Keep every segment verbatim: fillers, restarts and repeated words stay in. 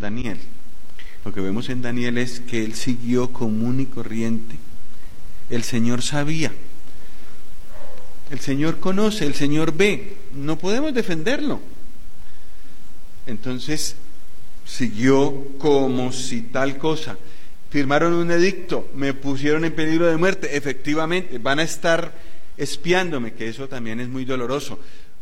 Daniel? Lo que vemos en Daniel es que él siguió común y corriente. El Señor sabía. El Señor conoce, el Señor ve. No podemos defenderlo. Entonces, siguió como si tal cosa. Firmaron un edicto, me pusieron en peligro de muerte. Efectivamente, van a estar espiándome, que eso también es muy doloroso.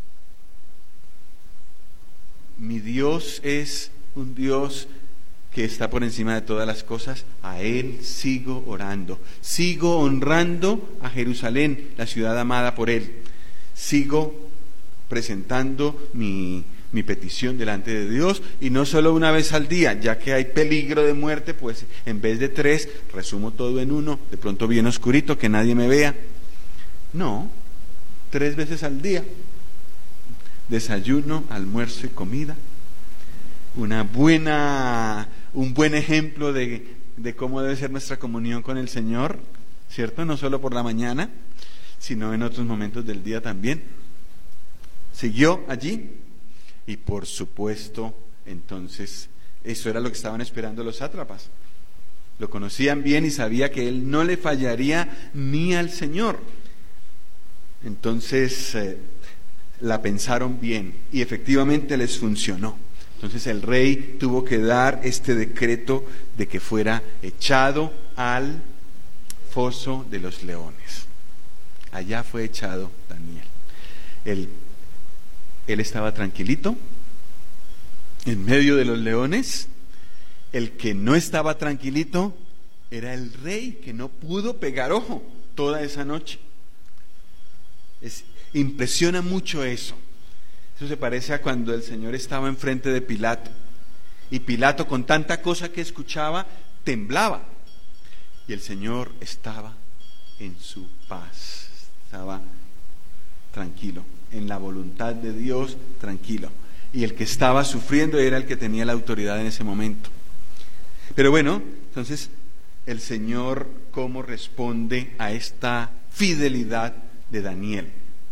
Mi Dios es un Dios que está por encima de todas las cosas. A Él sigo orando, sigo honrando a Jerusalén, la ciudad amada por Él. Sigo presentando mi, mi petición delante de Dios, y no solo una vez al día, ya que hay peligro de muerte, pues en vez de tres, resumo todo en uno, de pronto bien oscurito, que nadie me vea. No, tres veces al día. Desayuno, almuerzo y comida. Una buena, un buen ejemplo de, de cómo debe ser nuestra comunión con el Señor, ¿cierto? No solo por la mañana, sino en otros momentos del día también. Siguió allí, y por supuesto, entonces, eso era lo que estaban esperando los sátrapas. Lo conocían bien y sabía que él no le fallaría ni al Señor. Entonces, eh, la pensaron bien y efectivamente les funcionó. Entonces el rey tuvo que dar este decreto de que fuera echado al foso de los leones. Allá fue echado Daniel. Él, él estaba tranquilito en medio de los leones. El que no estaba tranquilito era el rey, que no pudo pegar ojo toda esa noche. Es, impresiona mucho eso. Eso se parece a cuando el Señor estaba enfrente de Pilato, y Pilato, con tanta cosa que escuchaba, temblaba, y el Señor estaba en su paz, estaba tranquilo, en la voluntad de Dios, tranquilo, y el que estaba sufriendo era el que tenía la autoridad en ese momento. Pero bueno, entonces el Señor, ¿cómo responde a esta fidelidad de Daniel?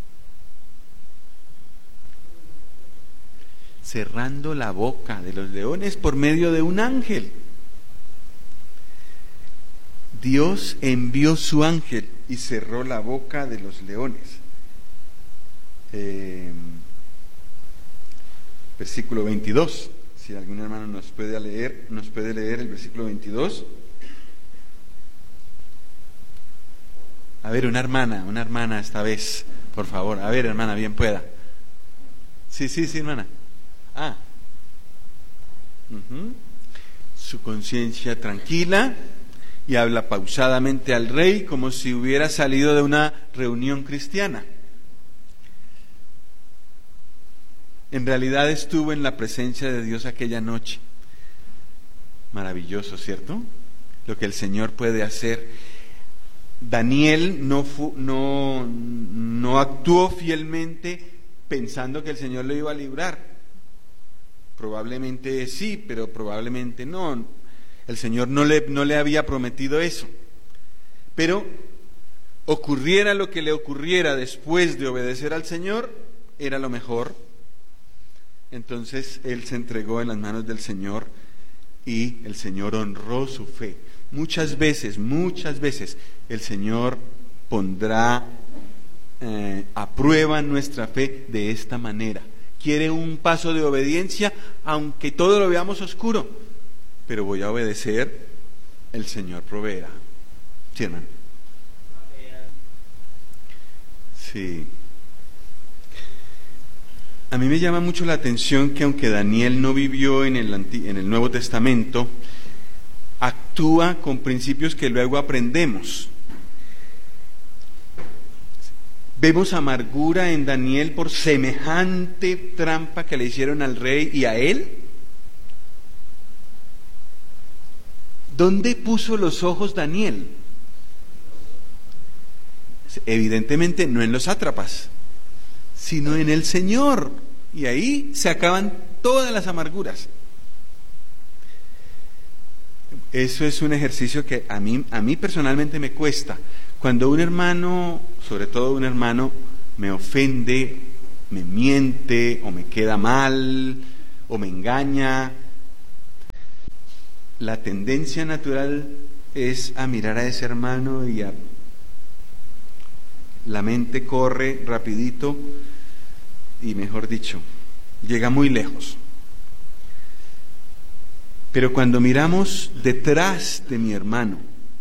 Cerrando la boca de los leones por medio de un ángel. Dios envió su ángel y cerró la boca de los leones. Eh, versículo veintidós. Si algún hermano nos puede leer, nos puede leer el versículo veintidós. A ver, una hermana, una hermana esta vez, por favor. A ver, hermana, bien pueda. Sí, sí, sí, hermana. Ah, uh-huh. Su conciencia tranquila, y habla pausadamente al rey como si hubiera salido de una reunión cristiana. En realidad estuvo en la presencia de Dios aquella noche. Maravilloso, ¿cierto? Lo que el Señor puede hacer. Daniel no, fu- no, no actuó fielmente pensando que el Señor lo iba a librar. Probablemente sí, pero probablemente no. El Señor no le, no le había prometido eso. Pero ocurriera lo que le ocurriera después de obedecer al Señor, era lo mejor. Entonces él se entregó en las manos del Señor, y el Señor honró su fe. Muchas veces, muchas veces el Señor pondrá eh, a prueba nuestra fe de esta manera. Quiere un paso de obediencia, aunque todo lo veamos oscuro, pero voy a obedecer, el Señor proveerá. ¿Sí, hermano? Sí. A mí me llama mucho la atención que aunque Daniel no vivió en el, Anti- en el Nuevo Testamento, actúa con principios que luego aprendemos. Vemos amargura en Daniel por semejante trampa que le hicieron al rey y a él. ¿Dónde puso los ojos Daniel? Evidentemente no en los sátrapas, sino en el Señor. Y ahí se acaban todas las amarguras. Eso es un ejercicio que a mí, a mí personalmente me cuesta. Cuando un hermano, sobre todo un hermano, me ofende, me miente, o me queda mal, o me engaña, la tendencia natural es a mirar a ese hermano y a... la mente corre rapidito y, mejor dicho, llega muy lejos. Pero cuando miramos detrás de mi hermano,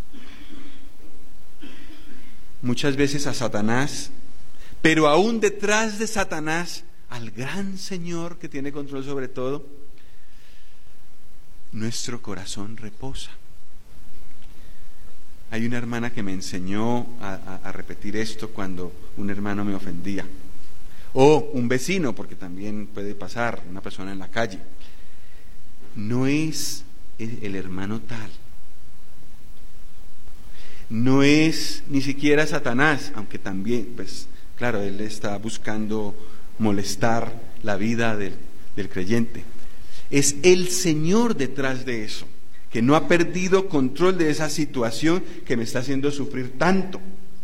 muchas veces a Satanás, pero aún detrás de Satanás, al gran Señor que tiene control sobre todo, nuestro corazón reposa. Hay una hermana que me enseñó a, a, a repetir esto cuando un hermano me ofendía. O un vecino, porque también puede pasar, una persona en la calle. No es el, el hermano tal. No es ni siquiera Satanás, aunque también, pues, claro, él está buscando molestar la vida del, del creyente. Es el Señor detrás de eso, que no ha perdido control de esa situación que me está haciendo sufrir tanto.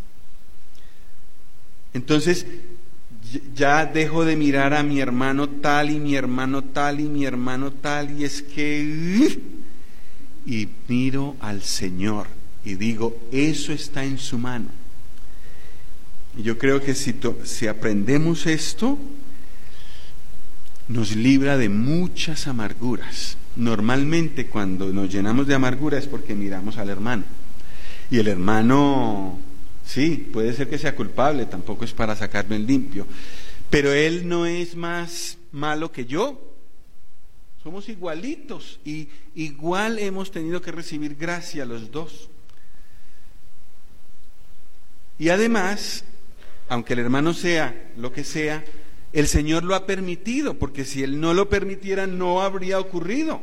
Entonces, ya dejo de mirar a mi hermano tal y mi hermano tal y mi hermano tal, y es que... y miro al Señor y digo, eso está en su mano. Y yo creo que si, to, si aprendemos esto, nos libra de muchas amarguras. Normalmente cuando nos llenamos de amargura es porque miramos al hermano. Y el hermano, sí, puede ser que sea culpable, tampoco es para sacarme en limpio, pero él no es más malo que yo. Somos igualitos y igual hemos tenido que recibir gracia los dos. Y además, aunque el hermano sea lo que sea, el Señor lo ha permitido, porque si Él no lo permitiera no habría ocurrido.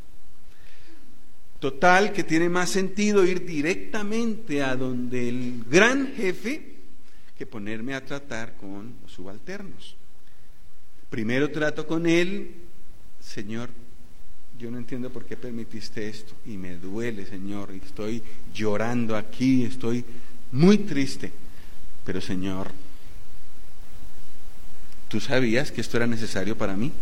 Total, que tiene más sentido ir directamente a donde el gran jefe que ponerme a tratar con los subalternos. Primero trato con él, Señor, yo no entiendo por qué permitiste esto, y me duele, Señor, y estoy llorando aquí, estoy muy triste, pero Señor, ¿tú sabías que esto era necesario para mí?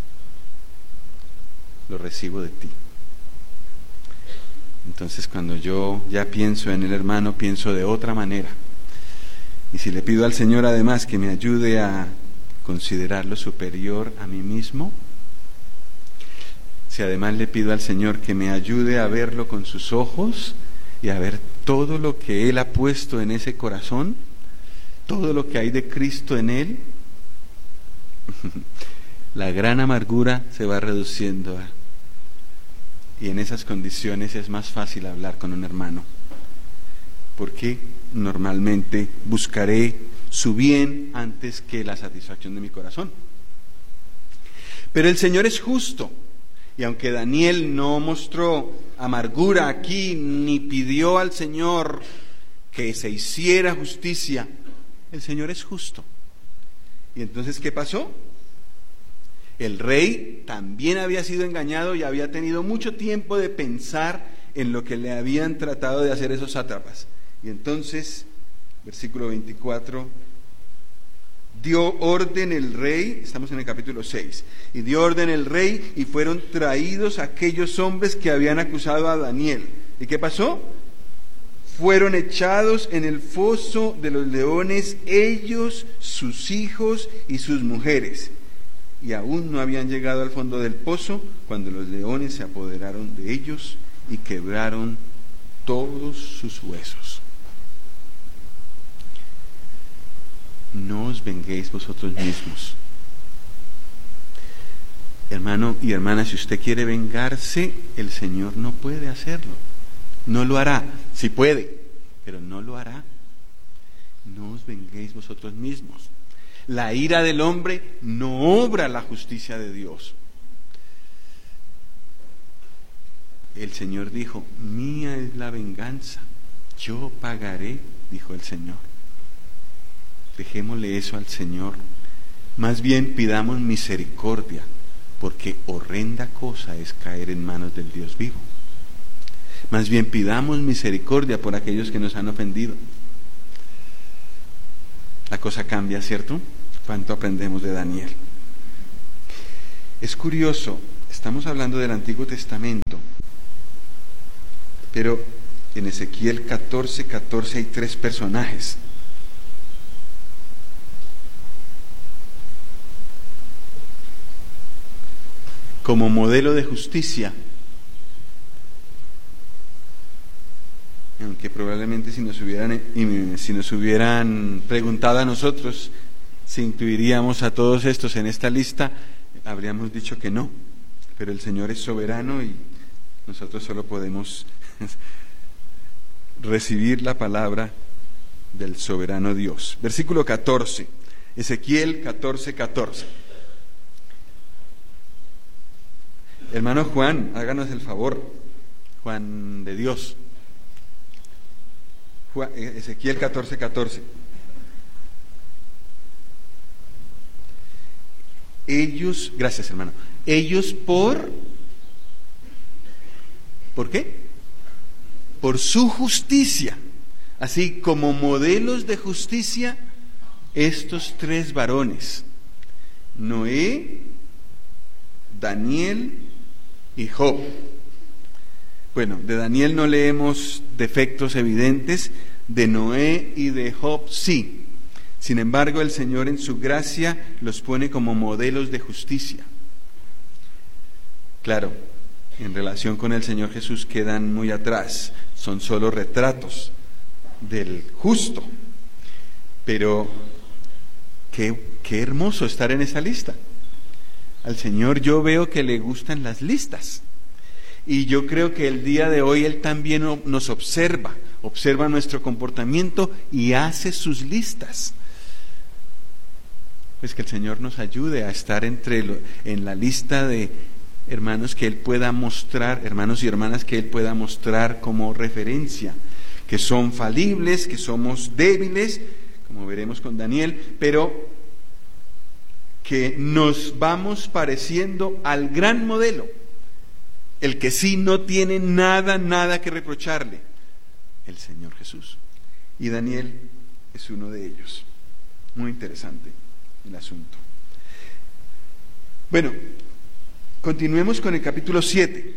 Lo recibo de ti. Entonces, cuando yo ya pienso en el hermano, pienso de otra manera. Y si le pido al Señor además que me ayude a considerarlo superior a mí mismo, si además le pido al Señor que me ayude a verlo con sus ojos y a ver todo lo que Él ha puesto en ese corazón, todo lo que hay de Cristo en él, la gran amargura se va reduciendo a, y en esas condiciones es más fácil hablar con un hermano, porque normalmente buscaré su bien antes que la satisfacción de mi corazón. Pero el Señor es justo, y aunque Daniel no mostró amargura aquí, ni pidió al Señor que se hiciera justicia, el Señor es justo. ¿Y entonces qué pasó? El rey también había sido engañado y había tenido mucho tiempo de pensar en lo que le habían tratado de hacer esos sátrapas. Y entonces, versículo veinticuatro, dio orden el rey, estamos en el capítulo seis, y dio orden el rey y fueron traídos aquellos hombres que habían acusado a Daniel. ¿Y qué pasó? Fueron echados en el foso de los leones, ellos, sus hijos y sus mujeres. Y aún no habían llegado al fondo del pozo cuando los leones se apoderaron de ellos y quebraron todos sus huesos. No os venguéis vosotros mismos. Hermano y hermana, si usted quiere vengarse, el Señor no puede hacerlo. No lo hará, sí puede, pero no lo hará. No os venguéis vosotros mismos. La ira del hombre no obra la justicia de Dios. El Señor dijo, mía es la venganza, yo pagaré, dijo el Señor. Dejémosle eso al Señor. Más bien pidamos misericordia, porque horrenda cosa es caer en manos del Dios vivo. Más bien pidamos misericordia por aquellos que nos han ofendido. La cosa cambia, ¿cierto? ¿Cuánto aprendemos de Daniel? Es curioso, estamos hablando del Antiguo Testamento, Pero en Ezequiel catorce, catorce hay tres personajes. Como modelo de justicia. Aunque probablemente si nos hubieran, si nos hubieran preguntado a nosotros si incluiríamos a todos estos en esta lista, habríamos dicho que no. Pero el Señor es soberano y nosotros solo podemos recibir la palabra del soberano Dios. Versículo catorce, Ezequiel catorce, catorce. Hermano Juan, háganos el favor, Juan de Dios. Juan, Ezequiel catorce, catorce. Ellos, gracias hermano, ellos por, ¿por qué? Por su justicia, así como modelos de justicia, estos tres varones, Noé, Daniel y Job. Bueno, de Daniel no leemos defectos evidentes, de Noé y de Job sí. Sin embargo, el Señor en su gracia los pone como modelos de justicia. Claro, en relación con el Señor Jesús quedan muy atrás, son solo retratos del justo. Pero qué, qué hermoso estar en esa lista. Al Señor yo veo que le gustan las listas. Y yo creo que el día de hoy Él también nos observa, observa nuestro comportamiento y hace sus listas. Pues que el Señor nos ayude a estar entre lo, en la lista de hermanos que Él pueda mostrar, hermanos y hermanas que Él pueda mostrar como referencia, que son falibles, que somos débiles, como veremos con Daniel, pero que nos vamos pareciendo al gran modelo, el que sí no tiene nada, nada que reprocharle, el Señor Jesús. Y Daniel es uno de ellos. Muy interesante el asunto. Bueno, continuemos con el capítulo siete.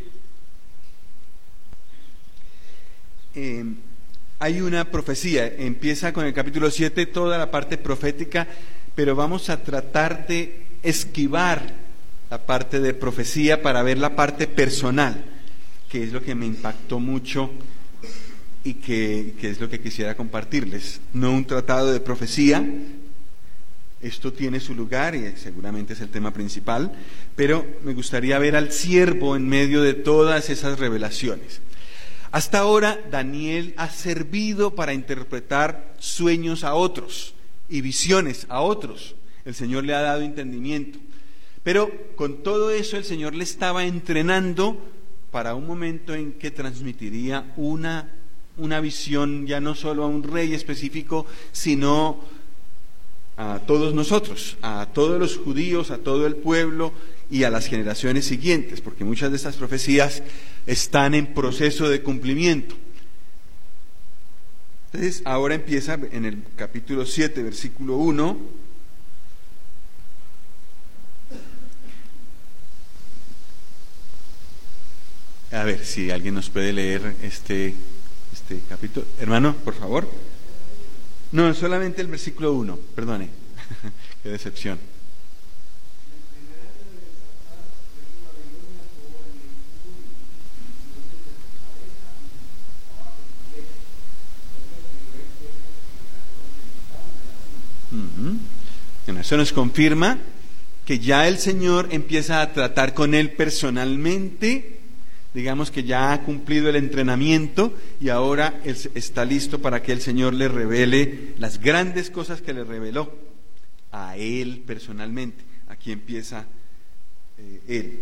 Eh, hay una profecía, empieza con el capítulo siete toda la parte profética, pero vamos a tratar de esquivar la parte de profecía para ver la parte personal, que es lo que me impactó mucho y que, que es lo que quisiera compartirles. No un tratado de profecía, esto tiene su lugar y seguramente es el tema principal, pero me gustaría ver al siervo en medio de todas esas revelaciones. Hasta ahora Daniel ha servido para interpretar sueños a otros y visiones a otros. El Señor le ha dado entendimiento. Pero con todo eso el Señor le estaba entrenando para un momento en que transmitiría una, una visión ya no solo a un rey específico, sino a todos nosotros, a todos los judíos, a todo el pueblo y a las generaciones siguientes, porque muchas de estas profecías están en proceso de cumplimiento. Entonces, ahora empieza en el capítulo siete, versículo uno. A ver si alguien nos puede leer este, este capítulo. Hermano, por favor. No, solamente el versículo uno, perdone. Qué decepción. Uh-huh. Bueno, eso nos confirma que ya el Señor empieza a tratar con él personalmente. Digamos que ya ha cumplido el entrenamiento y ahora él está listo para que el Señor le revele las grandes cosas que le reveló a él personalmente. Aquí empieza eh, él.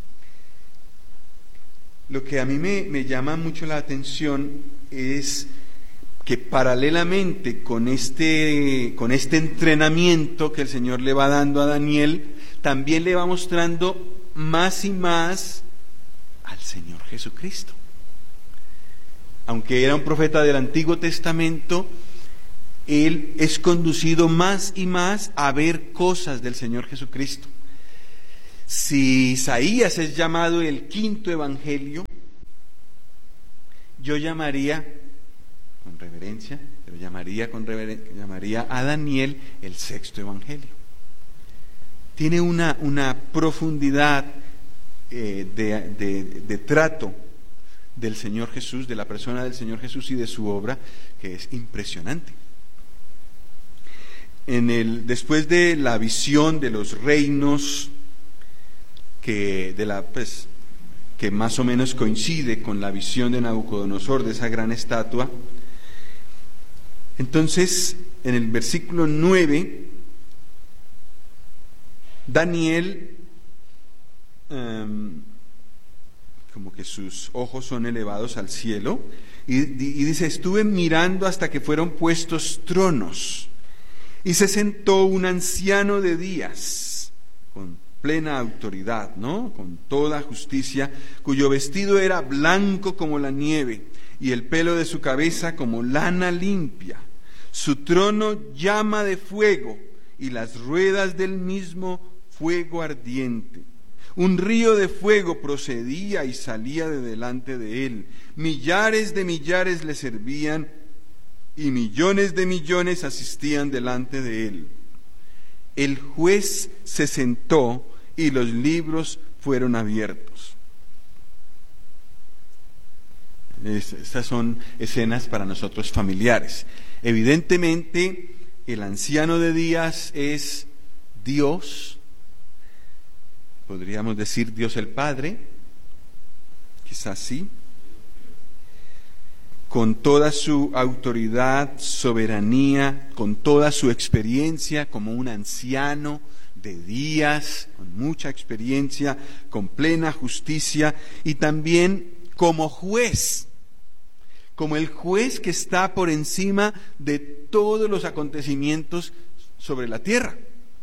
Lo que a mí me, me llama mucho la atención es que paralelamente con este, con este entrenamiento que el Señor le va dando a Daniel, también le va mostrando más y más al Señor Jesucristo. Aunque era un profeta del Antiguo Testamento, él es conducido más y más a ver cosas del Señor Jesucristo. Si Isaías es llamado el quinto evangelio, yo llamaría, con reverencia, pero llamaría, con reverencia, llamaría a Daniel el sexto evangelio. Tiene una, una profundidad eh, de, de, de trato del Señor Jesús, de la persona del Señor Jesús y de su obra, que es impresionante. En el, después de la visión de los reinos, que, de la, pues, que más o menos coincide con la visión de Nabucodonosor de esa gran estatua, entonces en el versículo nueve, Daniel, um, como que sus ojos son elevados al cielo, y, y dice, estuve mirando hasta que fueron puestos tronos, y se sentó un anciano de días, con plena autoridad, ¿no? Con toda justicia, cuyo vestido era blanco como la nieve, y el pelo de su cabeza como lana limpia. Su trono llama de fuego, y las ruedas del mismo fuego ardiente. Un río de fuego procedía y salía de delante de él. Millares de millares le servían, y millones de millones asistían delante de él. El juez se sentó y los libros fueron abiertos. Estas son escenas para nosotros familiares. Evidentemente, el anciano de días es Dios, podríamos decir Dios el Padre, quizás sí, con toda su autoridad, soberanía, con toda su experiencia como un anciano de días, con mucha experiencia, con plena justicia, y también como juez, como el juez que está por encima de todos los acontecimientos sobre la tierra.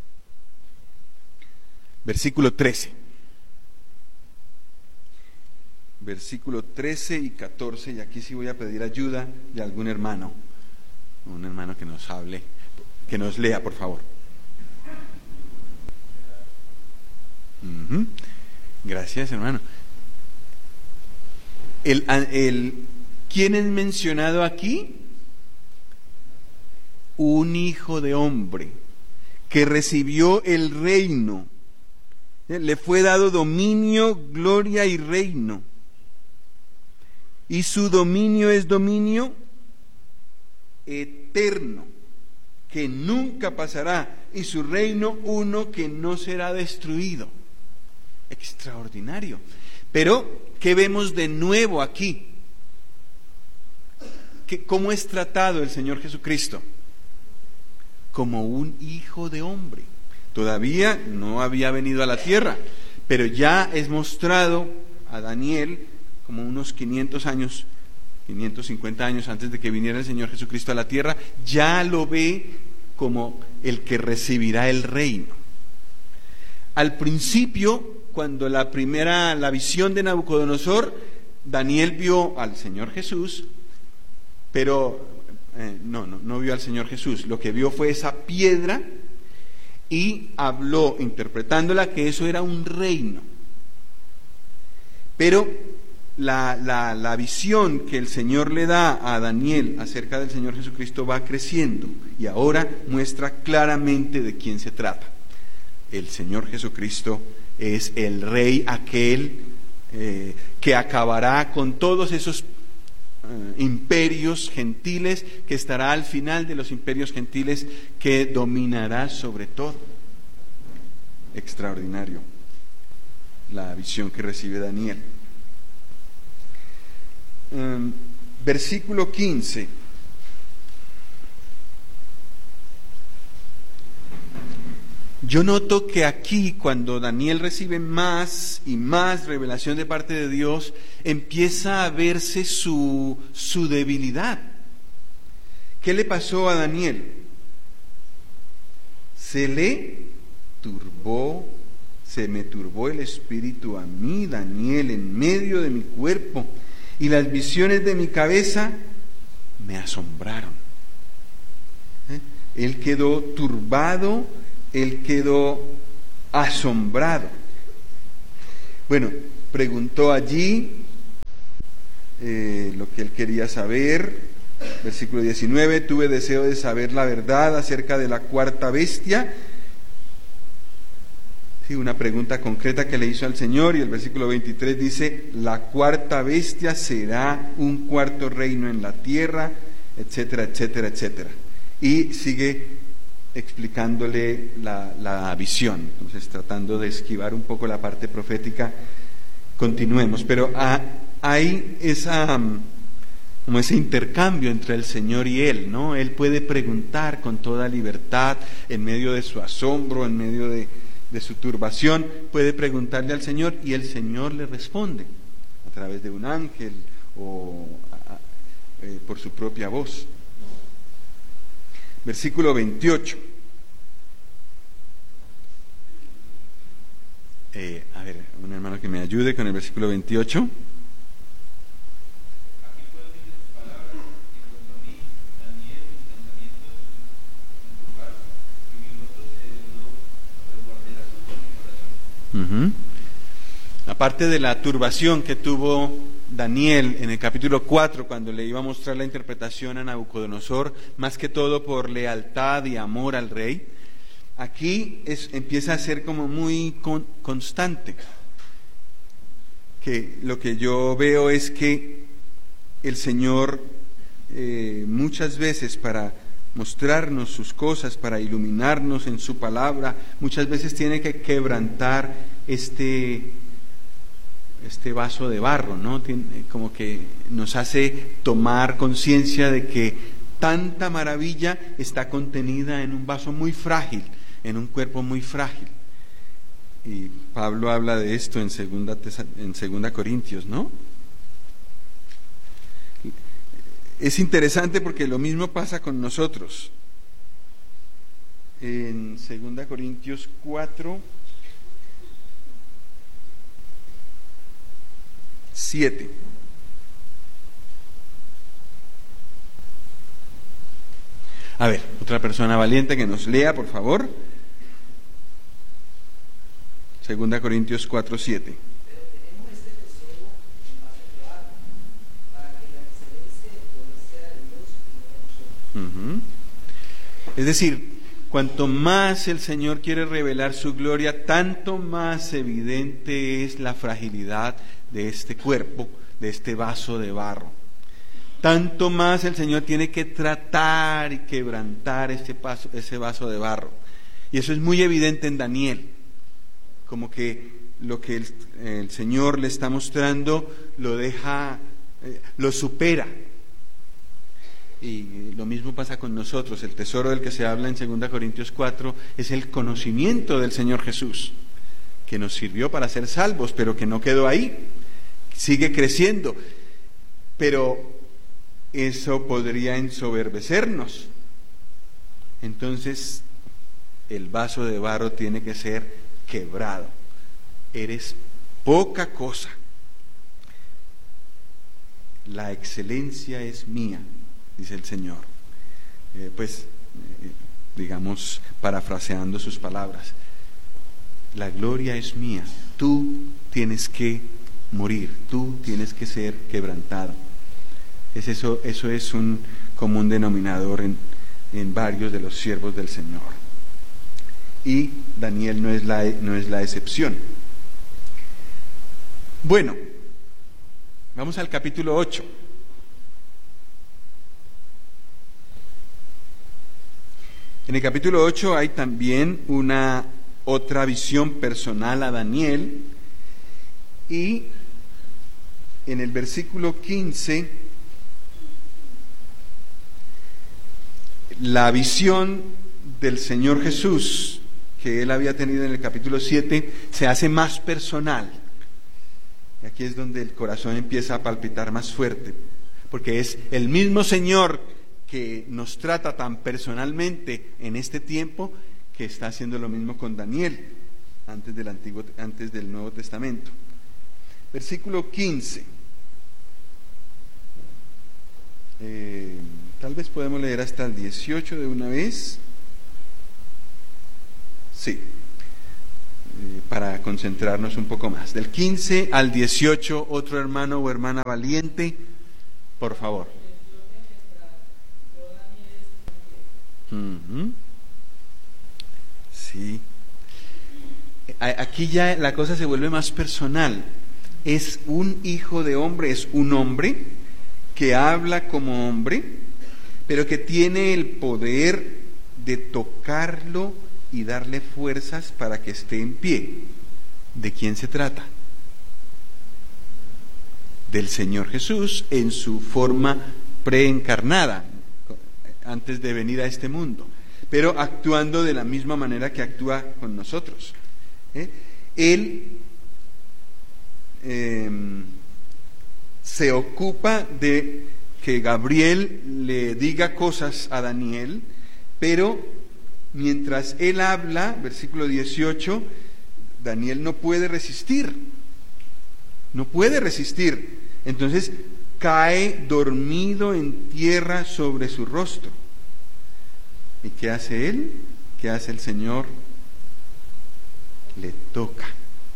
Versículo trece. Versículo trece y catorce, y aquí sí voy a pedir ayuda de algún hermano, un hermano que nos hable, que nos lea, por favor. Uh-huh. Gracias, hermano. El, el, ¿Quién es mencionado aquí? Un hijo de hombre que recibió el reino. Le fue dado dominio, gloria y reino. Y su dominio es dominio eterno, que nunca pasará, y su reino uno que no será destruido. Extraordinario. Pero, ¿qué vemos de nuevo aquí? ¿Qué, ¿Cómo es tratado el Señor Jesucristo? Como un hijo de hombre. Todavía no había venido a la tierra, pero ya es mostrado a Daniel como unos quinientos años, quinientos cincuenta años antes de que viniera el Señor Jesucristo a la tierra, ya lo ve como el que recibirá el reino. Al principio, cuando la primera, la visión de Nabucodonosor, Daniel vio al Señor Jesús, pero eh, no, no, no vio al Señor Jesús. Lo que vio fue esa piedra y habló, interpretándola, que eso era un reino. Pero la, la, la visión que el Señor le da a Daniel acerca del Señor Jesucristo va creciendo y ahora muestra claramente de quién se trata. El Señor Jesucristo es el Rey aquel eh, que acabará con todos esos eh, imperios gentiles, que estará al final de los imperios gentiles, que dominará sobre todo. Extraordinario la visión que recibe Daniel. Um, versículo quince. Yo noto que aquí, cuando Daniel recibe más y más revelación de parte de Dios, empieza a verse su, su debilidad. ¿Qué le pasó a Daniel? Se le turbó, se me turbó el espíritu a mí, Daniel, en medio de mi cuerpo, y las visiones de mi cabeza me asombraron. ¿Eh? Él quedó turbado, él quedó asombrado. Bueno, preguntó allí eh, lo que él quería saber. Versículo diecinueve, tuve deseo de saber la verdad acerca de la cuarta bestia. Sí, una pregunta concreta que le hizo al Señor, y el versículo veintitrés dice, la cuarta bestia será un cuarto reino en la tierra, etcétera, etcétera, etcétera. Y sigue explicándole la, la visión. Entonces, tratando de esquivar un poco la parte profética, continuemos. Pero ah, hay esa, como ese intercambio entre el Señor y él, ¿no? Él puede preguntar con toda libertad, en medio de su asombro, en medio de, de su turbación, puede preguntarle al Señor y el Señor le responde a través de un ángel o a, eh, por su propia voz. Versículo veintiocho. Eh, a ver, un hermano que me ayude con el versículo veintiocho. Uh-huh. Aparte de la turbación que tuvo Daniel en el capítulo cuatro, cuando le iba a mostrar la interpretación a Nabucodonosor, más que todo por lealtad y amor al rey, aquí es, empieza a ser como muy con, constante. Que lo que yo veo es que el Señor eh, muchas veces, para mostrarnos sus cosas, para iluminarnos en su palabra, muchas veces tiene que quebrantar este, este vaso de barro, ¿no? Tiene, como que nos hace tomar conciencia de que tanta maravilla está contenida en un vaso muy frágil, en un cuerpo muy frágil. Y Pablo habla de esto en segunda, en segunda Corintios, ¿no? Es interesante porque lo mismo pasa con nosotros. En segunda Corintios cuatro, siete. A ver, otra persona valiente que nos lea, por favor. segunda Corintios cuatro, siete. Uh-huh. Es decir, cuanto más el Señor quiere revelar su gloria, tanto más evidente es la fragilidad de este cuerpo, de este vaso de barro. Tanto más el Señor tiene que tratar y quebrantar ese vaso, ese vaso de barro. Y eso es muy evidente en Daniel, como que lo que el, el Señor le está mostrando lo deja, eh, lo supera. Y lo mismo pasa con nosotros. El tesoro del que se habla en segunda Corintios cuatro es el conocimiento del Señor Jesús, que nos sirvió para ser salvos, pero que no quedó ahí, sigue creciendo. Pero eso podría ensoberbecernos. Entonces, el vaso de barro tiene que ser quebrado. Eres poca cosa. La excelencia es mía, dice el Señor. Eh, pues, eh, digamos, parafraseando sus palabras, la gloria es mía, tú tienes que morir, tú tienes que ser quebrantado. Es eso, eso es un común denominador en, en varios de los siervos del Señor. Y Daniel no es la, no es la excepción. Bueno, vamos al capítulo ocho. En el capítulo ocho hay también una otra visión personal a Daniel, y en el versículo quince, la visión del Señor Jesús que él había tenido en el capítulo siete se hace más personal. Y aquí es donde el corazón empieza a palpitar más fuerte, porque es el mismo Señor que nos trata tan personalmente en este tiempo, que está haciendo lo mismo con Daniel antes del Antiguo, antes del Nuevo Testamento. Versículo quince. Eh, tal vez podemos leer hasta el dieciocho de una vez. Sí, eh, para concentrarnos un poco más. Del quince al dieciocho, otro hermano o hermana valiente Por favor. Uh-huh. Sí. Aquí ya la cosa se vuelve más personal. Es un hijo de hombre, es un hombre que habla como hombre, pero que tiene el poder de tocarlo y darle fuerzas para que esté en pie. ¿De quién se trata? Del Señor Jesús en su forma preencarnada, antes de venir a este mundo, pero actuando de la misma manera que actúa con nosotros. ¿Eh? Él eh, se ocupa de que Gabriel le diga cosas a Daniel, pero mientras él habla, versículo dieciocho, Daniel no puede resistir, no puede resistir, entonces cae dormido en tierra sobre su rostro. ¿Y qué hace él? ¿Qué hace el Señor? Le toca.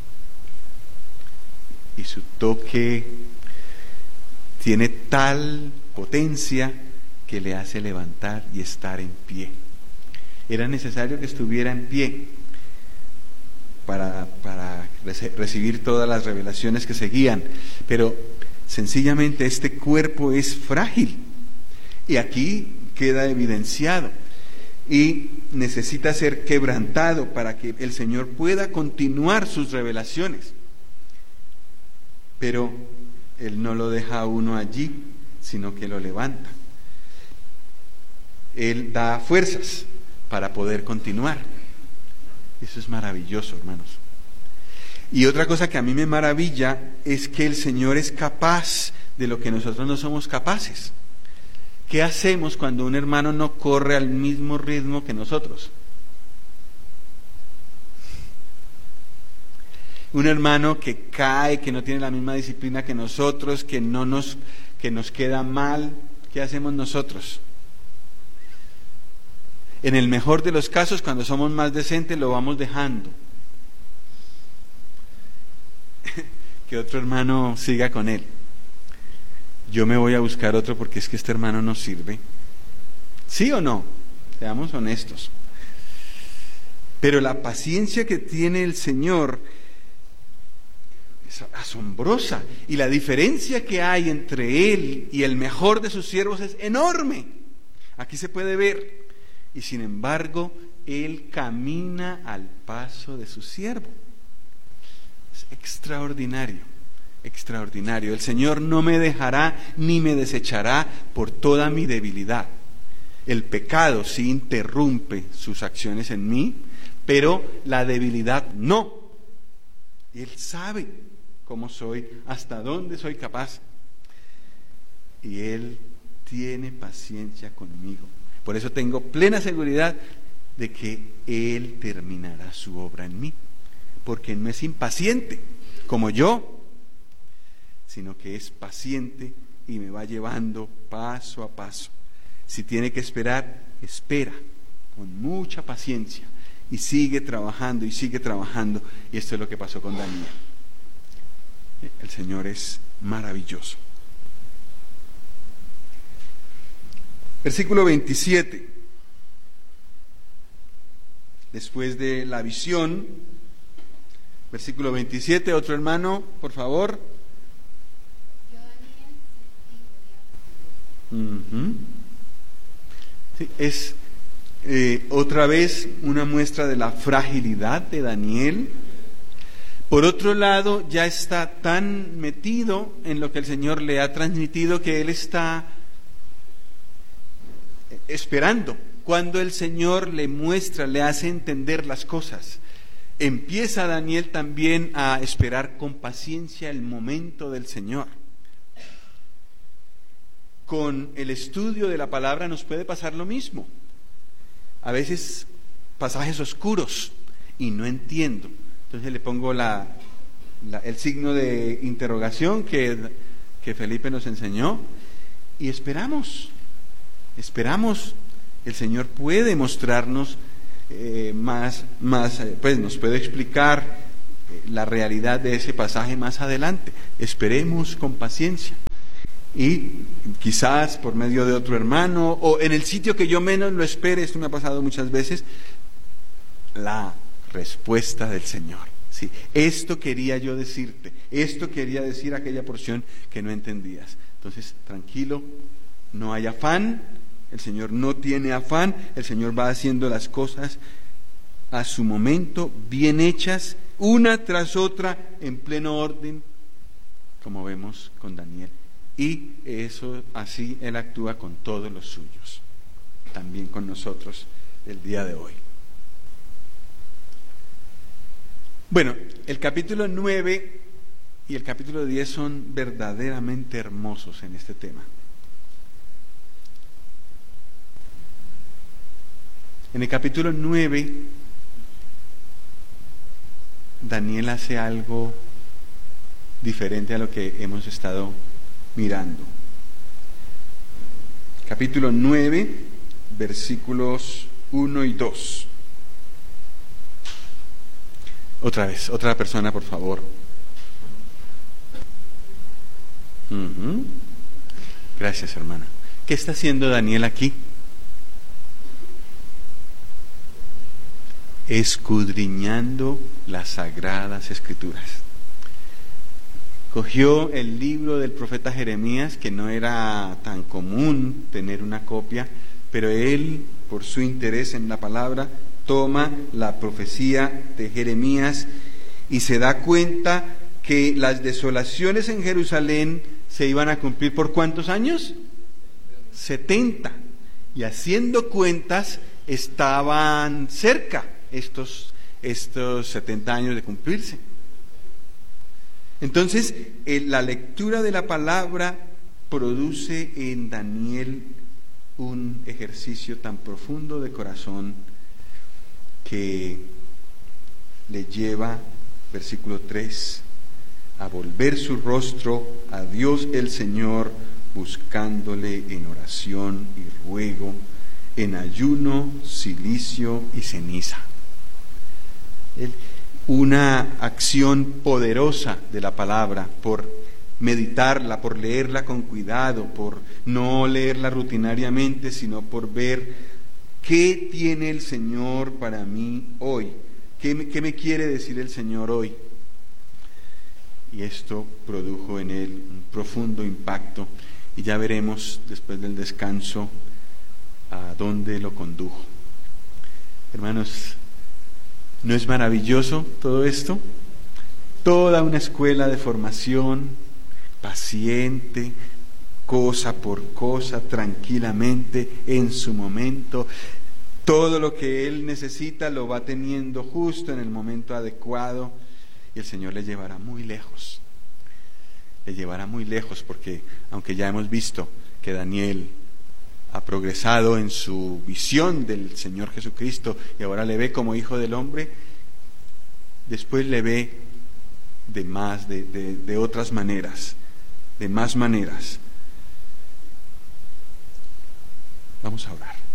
Y su toque tiene tal potencia que le hace levantar y estar en pie. Era necesario que estuviera en pie para, para recibir todas las revelaciones que seguían, pero sencillamente este cuerpo es frágil y aquí queda evidenciado y necesita ser quebrantado para que el Señor pueda continuar sus revelaciones, pero Él no lo deja a uno allí, sino que lo levanta. Él da fuerzas para poder continuar. Eso es maravilloso, hermanos. Y otra cosa que a mí me maravilla es que el Señor es capaz de lo que nosotros no somos capaces. ¿Qué hacemos cuando un hermano no corre al mismo ritmo que nosotros? Un hermano que cae, que no tiene la misma disciplina que nosotros, que no nos, que nos queda mal, ¿qué hacemos nosotros? En el mejor de los casos, cuando somos más decentes, lo vamos dejando. Que otro hermano siga con él. Yo me voy a buscar otro porque es que este hermano no sirve. ¿Sí o no? Seamos honestos. Pero la paciencia que tiene el Señor es asombrosa. Y la diferencia que hay entre Él y el mejor de sus siervos es enorme. Aquí se puede ver. Y sin embargo, Él camina al paso de su siervo. Es extraordinario, extraordinario. El Señor no me dejará ni me desechará por toda mi debilidad. El pecado sí interrumpe sus acciones en mí, pero la debilidad no. Él sabe cómo soy, hasta dónde soy capaz. Y Él tiene paciencia conmigo. Por eso tengo plena seguridad de que Él terminará su obra en mí, porque no es impaciente como yo, sino que es paciente y me va llevando paso a paso. Si tiene que esperar, espera con mucha paciencia y sigue trabajando y sigue trabajando. Y esto es lo que pasó con Daniel. El Señor es maravilloso. Versículo veintisiete. Después de la visión, versículo veintisiete, otro hermano, por favor. Uh-huh. Sí, es eh, otra vez una muestra de la fragilidad de Daniel. Por otro lado, ya está tan metido en lo que el Señor le ha transmitido que él está esperando cuando el Señor le muestra, le hace entender las cosas. Empieza Daniel también a esperar con paciencia el momento del Señor. Con el estudio de la palabra nos puede pasar lo mismo. A veces pasajes oscuros y no entiendo. Entonces le pongo la, la, el signo de interrogación que, que Felipe nos enseñó y esperamos. Esperamos, el Señor puede mostrarnos eh, más, más, pues nos puede explicar eh, la realidad de ese pasaje más adelante. Esperemos con paciencia. Y quizás por medio de otro hermano o en el sitio que yo menos lo espere, esto me ha pasado muchas veces, la respuesta del Señor. Sí, esto quería yo decirte, esto quería decir aquella porción que no entendías. Entonces, tranquilo, no hay afán, el Señor no tiene afán, el Señor va haciendo las cosas a su momento, bien hechas, una tras otra, en pleno orden, como vemos con Daniel. Y eso, así Él actúa con todos los suyos, también con nosotros el día de hoy. Bueno, el capítulo nueve y el capítulo diez son verdaderamente hermosos en este tema. En el capítulo nueve, Daniel hace algo diferente a lo que hemos estado mirando. Capítulo nueve, versículos uno y dos. Otra vez, otra persona, por favor. Uh-huh. Gracias, hermana. ¿Qué está haciendo Daniel aquí? Escudriñando las sagradas escrituras. Cogió el libro del profeta Jeremías, que no era tan común tener una copia, pero él, por su interés en la palabra, toma la profecía de Jeremías y se da cuenta que las desolaciones en Jerusalén se iban a cumplir ¿por cuántos años? setenta. Y haciendo cuentas, estaban cerca estos, estos setenta años de cumplirse. Entonces, eh, la lectura de la palabra produce en Daniel un ejercicio tan profundo de corazón que le lleva, versículo tres, a volver su rostro a Dios el Señor, buscándole en oración y ruego, en ayuno, cilicio y ceniza. El, una acción poderosa de la palabra, por meditarla, por leerla con cuidado, por no leerla rutinariamente, sino por ver qué tiene el Señor para mí hoy, qué me, qué me quiere decir el Señor hoy. Y esto produjo en él un profundo impacto, y ya veremos después del descanso a dónde lo condujo. Hermanos, ¿no es maravilloso todo esto? Toda una escuela de formación, paciente, cosa por cosa, tranquilamente, en su momento. Todo lo que él necesita lo va teniendo justo en el momento adecuado, y el Señor le llevará muy lejos. Le llevará muy lejos, porque aunque ya hemos visto que Daniel ha progresado en su visión del Señor Jesucristo y ahora le ve como hijo del hombre, después le ve de más, de, de, de otras maneras, de más maneras. Vamos a orar.